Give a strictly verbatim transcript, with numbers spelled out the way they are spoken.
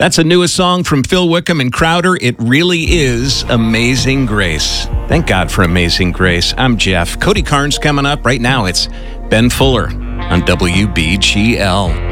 That's the newest song from Phil Wickham and Crowder. It really is Amazing Grace. Thank God for Amazing Grace. I'm Jeff. Cody Carnes coming up. Right now, it's Ben Fuller on W B G L.